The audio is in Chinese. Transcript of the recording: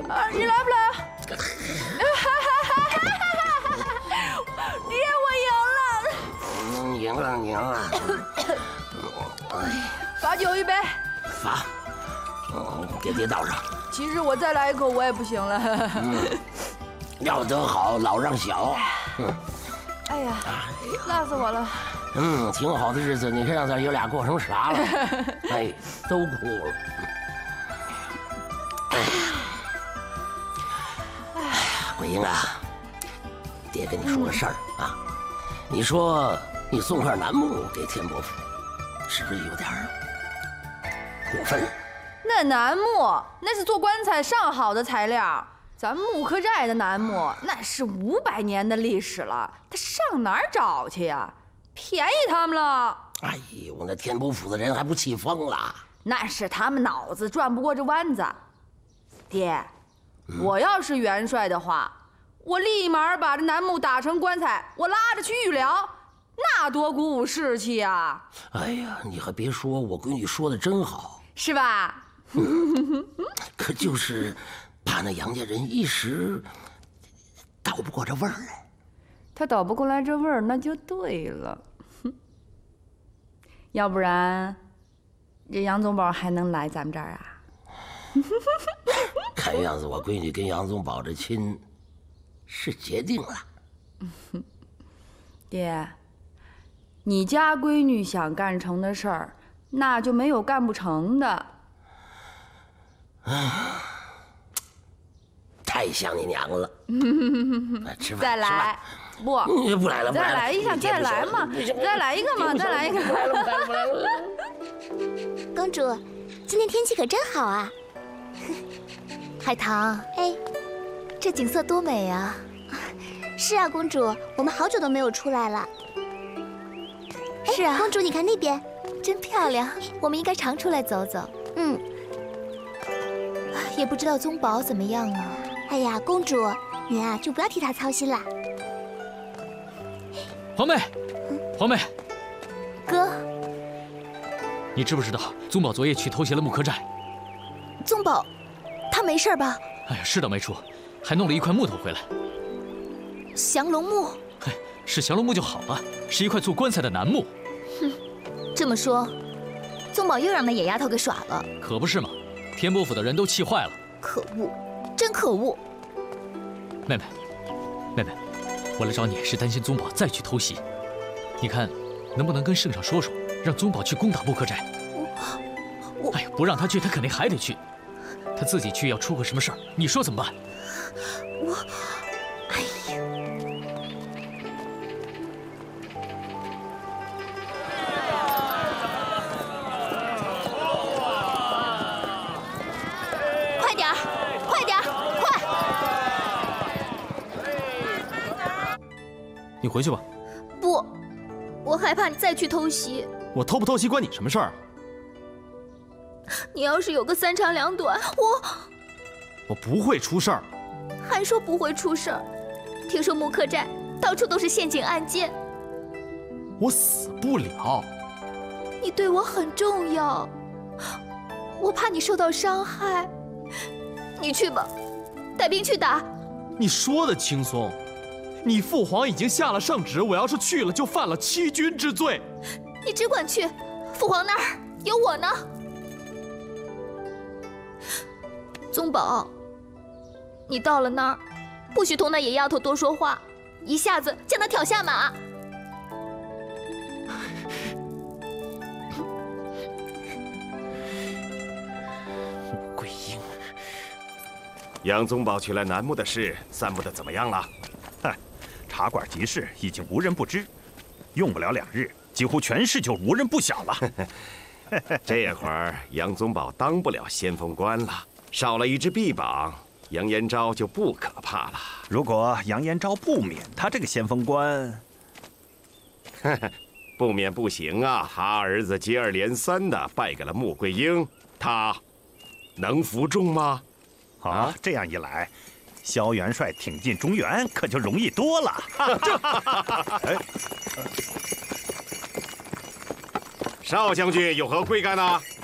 你来不来？爹，我赢了！ 赢了！ 罚酒一杯。 罚。给爹倒上。 其实我再来一口我也不行了。 要得好，老让小。 哎呀，辣死我了。 挺好的日子，你看让咱爷俩过成啥了？哎，都哭了。哎呀，桂英啊，爹跟你说个事儿啊，你说你送块楠木给田伯父，是不是有点过分？ 那楠木那是做棺材上好的材料，咱木克寨的楠木那是500年的历史了，他上哪儿找去呀？便宜他们了。 哎呦，那田伯府的人还不气疯了？ 那是他们脑子转不过这弯子。爹，我要是元帅的话，我立马把这楠木打成棺材，我拉着去预疗，那多鼓舞士气啊！ 哎呀，你还别说，我闺女说的真好， 是吧？ 可就是怕那杨家人一时倒不过这味儿来。 他倒不过来这味儿，那就对了。要不然，这杨宗保还能来咱们这儿啊？ 看样子我闺女跟杨宗保这亲是决定了。 爹，你家闺女想干成的事儿，那就没有干不成的。 太想你娘了。吃饭， 再来。不来了， 再来一下，再来嘛，再来一个嘛，再来一个。 不来了。 公主，今天天气可真好啊！ 海棠， 哎， 这景色多美啊！ 是啊，公主，我们好久都没有出来了。 是啊， 公主，你看那边， 真漂亮。我们应该常出来走走。也不知道宗保怎么样啊。 哎呀，公主，你啊就不要替他操心了。 皇妹，皇妹， 哥， 你知不知道宗保昨夜去偷袭了木柯寨？ 宗保，他没事吧？ 哎呀，是倒没出，还弄了一块木头回来。 降龙木？ 嘿，是降龙木就好了，是一块做棺材的楠木。 哼，这么说，宗保又让那野丫头给耍了。 可不是嘛，田伯府的人都气坏了。 可恶，真可恶！ 妹妹，我来找你是担心宗保再去偷袭，你看能不能跟圣上说说，让宗保去攻打木柯寨？哎呀，不让他去，他肯定还得去。他自己去要出个什么事儿，你说怎么办？ 哎呀，快点儿，快！ 你回去吧。 不，我害怕你再去偷袭。 我偷不偷袭关你什么事儿？ 你要是有个3长2短， 我不会出事儿。 还说不会出事儿？听说木柯寨到处都是陷阱暗箭， 我死不了。 你对我很重要，我怕你受到伤害。你去吧，带兵去打。 你说的轻松，你父皇已经下了圣旨，我要是去了就犯了欺君之罪。 你只管去，父皇那儿有我呢。宗保，你到了那儿，不许同那野丫头多说话，一下子将她挑下马。 穆桂英， 杨宗保取来楠木的事散布的怎么样了？ 哼，茶馆集市已经无人不知，用不了2日，几乎全市就无人不晓了。 这会儿杨宗保当不了先锋官了，少了一只臂膀，杨延昭就不可怕了。 如果杨延昭不免他这个先锋官， 不免不行啊！他儿子接二连三的败给了穆桂英，他能服众吗？ 啊，这样一来，萧元帅挺进中原可就容易多了。 邵将军有何贵干呢？